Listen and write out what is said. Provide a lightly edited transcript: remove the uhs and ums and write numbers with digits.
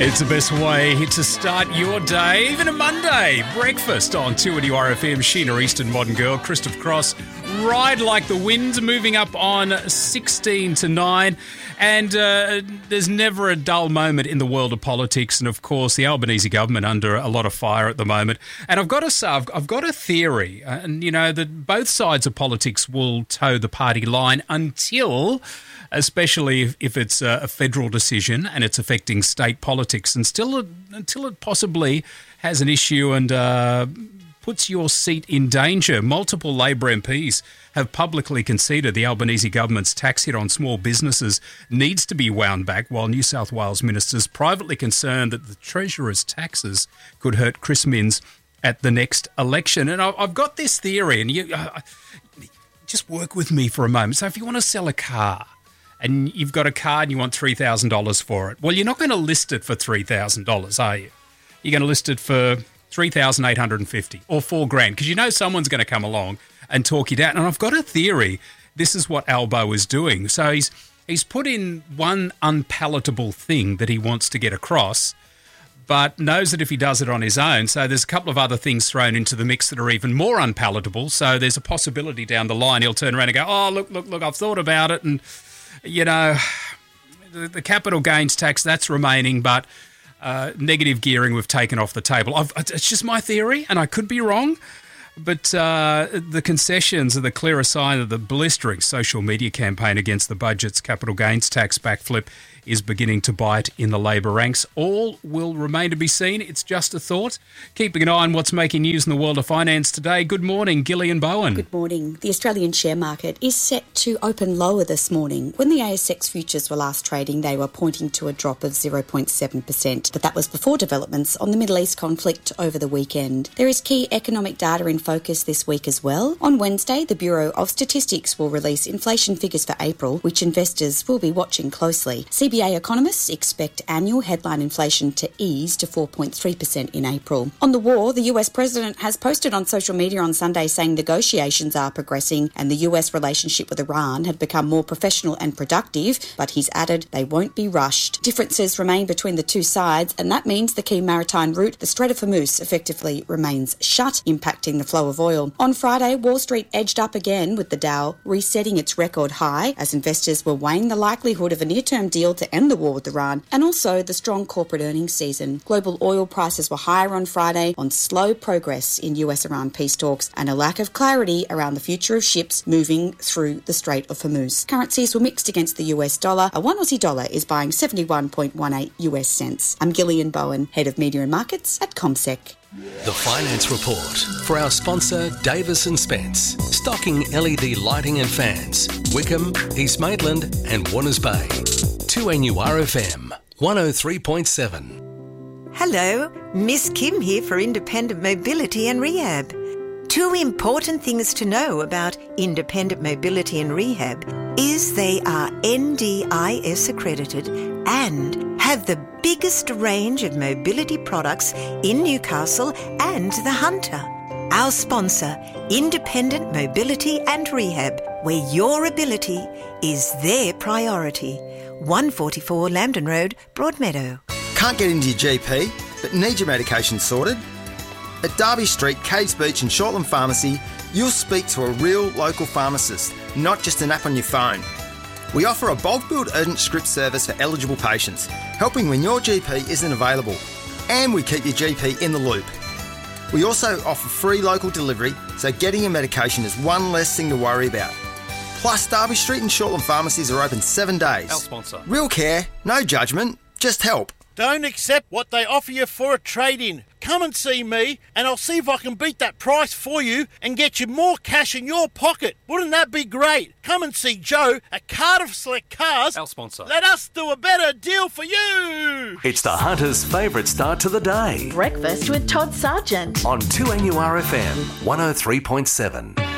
It's the best way to start your day, even a Monday. Breakfast on 2NURFM. Sheena Easton, Modern Girl, Christopher Cross. Ride like the wind, moving up on 16 to 9. And there's never a dull moment in the world of politics. And, of course, the Albanese government under a lot of fire at the moment. And I've got to say, I've got a theory, and, you know, that both sides of politics will toe the party line until... especially if it's a federal decision and it's affecting state politics, and until it possibly has an issue and puts your seat in danger. Multiple Labor MPs have publicly conceded the Albanese government's tax hit on small businesses needs to be wound back, while New South Wales ministers privately concerned that the Treasurer's taxes could hurt Chris Minns at the next election. And I've got this theory, and you just work with me for a moment. So if you want to sell a car, and you've got a car and you want $3,000 for it, well, you're not going to list it for $3,000, are you? You're going to list it for $3,850 or $4,000, because you know someone's going to come along and talk you down. And I've got a theory. This is what Albo is doing. So he's put in one unpalatable thing that he wants to get across, but knows that if he does it on his own, so there's a couple of other things thrown into the mix that are even more unpalatable. So there's a possibility down the line he'll turn around and go, oh, look, I've thought about it, and you know, the capital gains tax, that's remaining, but negative gearing we've taken off the table. It's just my theory, and I could be wrong, but the concessions are the clearest sign of the blistering social media campaign against the budget's capital gains tax backflip is beginning to bite in the Labor ranks. All will remain to be seen. It's just a thought. Keeping an eye on what's making news in the world of finance today. Good morning, Gillian Bowen. Good morning. The Australian share market is set to open lower this morning. When the ASX futures were last trading, they were pointing to a drop of 0.7%, but that was before developments on the Middle East conflict over the weekend. There is key economic data in focus this week as well. On Wednesday, the Bureau of Statistics will release inflation figures for April, which investors will be watching closely. CBA economists expect annual headline inflation to ease to 4.3% in April. On the war, the US president has posted on social media on Sunday saying negotiations are progressing and the US relationship with Iran had become more professional and productive, but he's added they won't be rushed. Differences remain between the two sides, and that means the key maritime route, the Strait of Hormuz, effectively remains shut, impacting the flow of oil. On Friday, Wall Street edged up again, with the Dow resetting its record high as investors were weighing the likelihood of a near-term deal to end the war with Iran, and also the strong corporate earnings season. Global oil prices were higher on Friday on slow progress in US-Iran peace talks and a lack of clarity around the future of ships moving through the Strait of Hormuz. Currencies were mixed against the US dollar. A one Aussie dollar is buying 71.18 US cents. I'm Gillian Bowen, Head of Media and Markets at CommSec. The Finance Report for our sponsor Davis & Spence, stocking LED lighting and fans, Wickham, East Maitland and Warners Bay. 2NURFM 103.7. Hello, Miss Kim here for Independent Mobility and Rehab. Two important things to know about Independent Mobility and Rehab is they are NDIS accredited and have the biggest range of mobility products in Newcastle and the Hunter. Our sponsor, Independent Mobility and Rehab, where your ability is their priority. 144 Lambton Road, Broadmeadow. Can't get into your GP, but need your medication sorted? At Derby Street, Caves Beach and Shortland Pharmacy, you'll speak to a real local pharmacist, not just an app on your phone. We offer a bulk billed urgent script service for eligible patients, helping when your GP isn't available. And we keep your GP in the loop. We also offer free local delivery, so getting your medication is one less thing to worry about. Plus, Derby Street and Shortland Pharmacies are open 7 days. Our sponsor. Real care, no judgment, just help. Don't accept what they offer you for a trade-in. Come and see me and I'll see if I can beat that price for you and get you more cash in your pocket. Wouldn't that be great? Come and see Joe at Cardiff Select Cars. Our sponsor. Let us do a better deal for you. It's the Hunter's favourite start to the day Breakfast with Todd Sargent on 2NURFM 103.7.